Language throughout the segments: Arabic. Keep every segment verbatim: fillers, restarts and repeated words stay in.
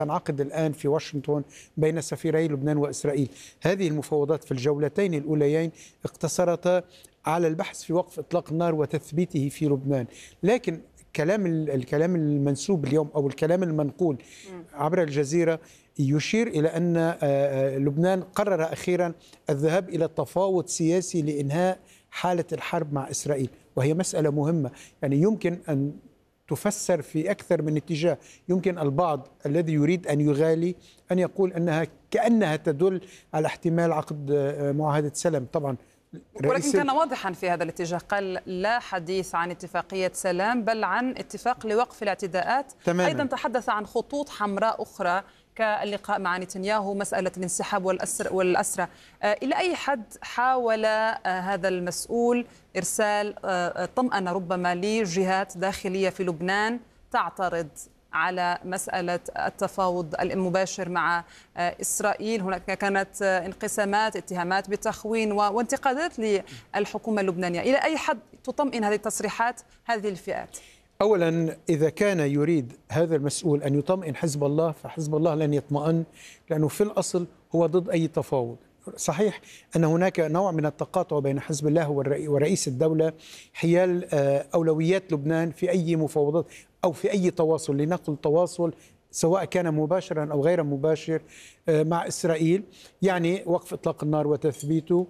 تنعقد الآن في واشنطن بين سفيري لبنان وإسرائيل. هذه المفاوضات في الجولتين الأوليين اقتصرتا على البحث في وقف إطلاق النار وتثبيته في لبنان، لكن كلام الكلام المنسوب اليوم أو الكلام المنقول عبر الجزيرة يشير إلى أن لبنان قرر أخيرا الذهاب إلى تفاوض سياسي لإنهاء حالة الحرب مع إسرائيل، وهي مسألة مهمة. يعني يمكن أن تفسر في أكثر من اتجاه. يمكن البعض الذي يريد أن يغالي أن يقول أنها كأنها تدل على احتمال عقد معاهدة سلام. طبعا ولكن كان واضحا في هذا الاتجاه، قال لا حديث عن اتفاقية سلام بل عن اتفاق لوقف الاعتداءات. تماما. أيضا تحدث عن خطوط حمراء أخرى كاللقاء مع نتنياهو، مسألة الانسحاب والأسر والأسرى. إلى أي حد حاول هذا المسؤول إرسال طمأنة ربما لجهات داخلية في لبنان تعترض على مسألة التفاوض المباشر مع إسرائيل؟ هناك كانت انقسامات، اتهامات بتخوين وانتقادات للحكومة اللبنانية. إلى أي حد تطمئن هذه التصريحات هذه الفئات؟ أولا، إذا كان يريد هذا المسؤول أن يطمئن حزب الله فحزب الله لن يطمئن، لأنه في الأصل هو ضد أي تفاوض. صحيح أن هناك نوع من التقاطع بين حزب الله ورئيس الدولة حيال أولويات لبنان في أي مفاوضات أو في أي تواصل، لنقل تواصل سواء كان مباشرا أو غير مباشر مع إسرائيل، يعني وقف إطلاق النار وتثبيته،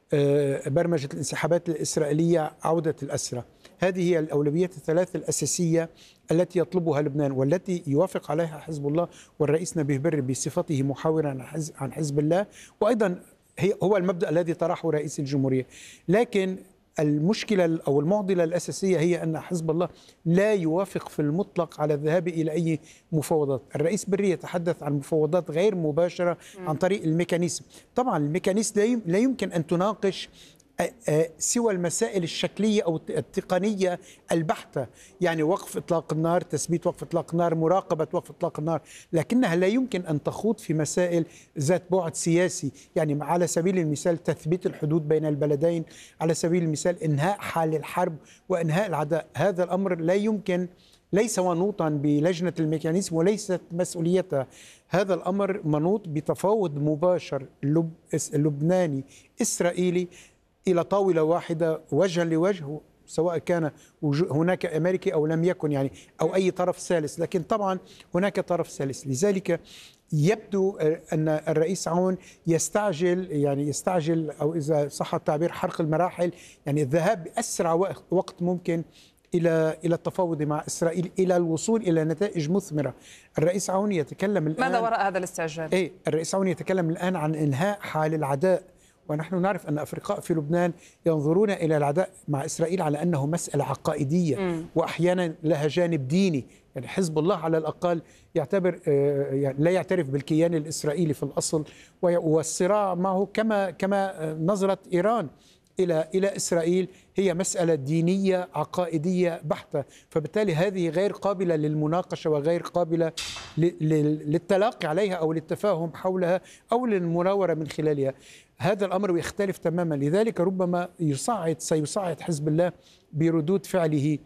برمجة الانسحابات الإسرائيلية، عودة الأسرى. هذه هي الأولويات الثلاث الأساسية التي يطلبها لبنان والتي يوافق عليها حزب الله والرئيس نبيه بري بصفته محاورا عن حزب الله، وأيضا هو المبدأ الذي طرحه رئيس الجمهورية. لكن المشكلة أو المعضلة الأساسية هي أن حزب الله لا يوافق في المطلق على الذهاب إلى أي مفاوضات. الرئيس بري يتحدث عن مفاوضات غير مباشرة عن طريق الميكانيزم. طبعا الميكانيزم لا يمكن أن تناقش سوى المسائل الشكلية أو التقنية البحتة، يعني وقف إطلاق النار، تثبيت وقف إطلاق النار، مراقبة وقف إطلاق النار، لكنها لا يمكن أن تخوض في مسائل ذات بعد سياسي. يعني على سبيل المثال تثبيت الحدود بين البلدين، على سبيل المثال إنهاء حال الحرب وإنهاء العداء. هذا الأمر لا يمكن، ليس منوطا بلجنة الميكانيزم وليست مسؤوليتها. هذا الأمر منوط بتفاوض مباشر لبناني إسرائيلي إلى طاولة واحدة وجها لوجه، سواء كان هناك أمريكي أو لم يكن، يعني أو أي طرف ثالث، لكن طبعا هناك طرف ثالث. لذلك يبدو أن الرئيس عون يستعجل، يعني يستعجل أو إذا صح التعبير حرق المراحل، يعني الذهاب بأسرع وقت ممكن إلى إلى التفاوض مع إسرائيل إلى الوصول إلى نتائج مثمرة. الرئيس عون يتكلم الآن، ماذا وراء هذا الاستعجال؟ إيه الرئيس عون يتكلم الآن عن إنهاء حال العداء، ونحن نعرف أن أفرقاء في لبنان ينظرون إلى العداء مع إسرائيل على أنه مسألة عقائدية م. وأحيانا لها جانب ديني. يعني حزب الله على الأقل يعتبر يعني لا يعترف بالكيان الإسرائيلي في الأصل، والصراع معه كما كما نظرت إيران إلى إلى إسرائيل هي مسألة دينية عقائدية بحتة، فبالتالي هذه غير قابلة للمناقشة وغير قابلة للتلاقي عليها أو للتفاهم حولها أو للمناورة من خلالها. هذا الأمر يختلف تماما. لذلك ربما يصعد سيصعد حزب الله بردود فعله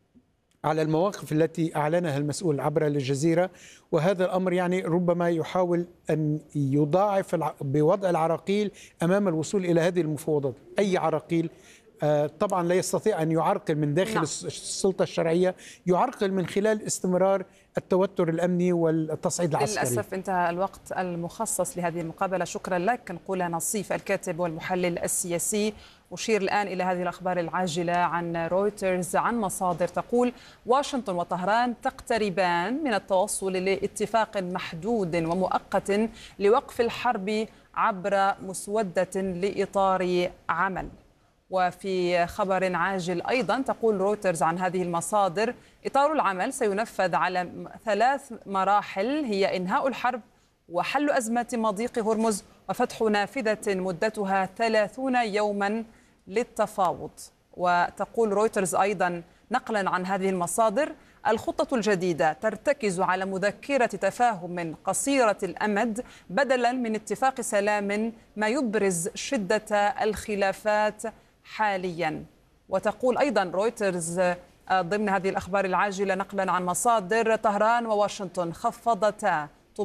على المواقف التي أعلنها المسؤول عبر الجزيرة، وهذا الأمر يعني ربما يحاول أن يضاعف بوضع العراقيل أمام الوصول إلى هذه المفاوضات. أي عراقيل؟ طبعا لا يستطيع أن يعرقل من داخل نعم. السلطة الشرعية، يعرقل من خلال استمرار التوتر الأمني والتصعيد العسكري. للأسف انتهى الوقت المخصص لهذه المقابلة، شكرا لك. نقول نصيف الكاتب والمحلل السياسي. أشير الآن إلى هذه الأخبار العاجلة عن رويترز عن مصادر تقول واشنطن وطهران تقتربان من التوصل لاتفاق محدود ومؤقت لوقف الحرب عبر مسودة لإطار عمل. وفي خبر عاجل أيضا تقول رويترز عن هذه المصادر إطار العمل سينفذ على ثلاث مراحل، هي إنهاء الحرب وحل أزمة مضيق هرمز وفتح نافذة مدتها ثلاثون يوما للتفاوض. وتقول رويترز أيضا نقلا عن هذه المصادر الخطة الجديدة ترتكز على مذكرة تفاهم قصيرة الأمد بدلا من اتفاق سلام ما يبرز شدة الخلافات حاليا. وتقول أيضا رويترز ضمن هذه الأخبار العاجلة نقلا عن مصادر طهران وواشنطن خفضتا